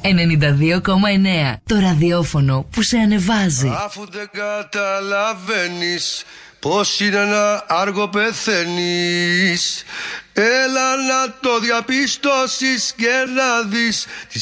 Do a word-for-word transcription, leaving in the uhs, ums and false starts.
ενενήντα δύο κόμμα εννέα. Το ραδιόφωνο που σε ανεβάζει. Αφού δεν καταλαβαίνεις πως είναι να άργο πεθαίνεις, έλα να το διαπιστώσεις και να δεις τη